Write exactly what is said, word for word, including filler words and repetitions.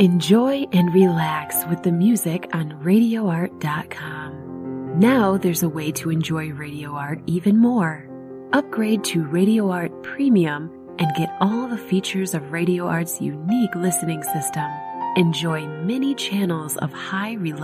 Enjoy and relax with the music on radio art dot com. Now there's a way to enjoy Radio Art even more. Upgrade to Radio Art Premium and get all the features of Radio Art's unique listening system. Enjoy many channels of high reliability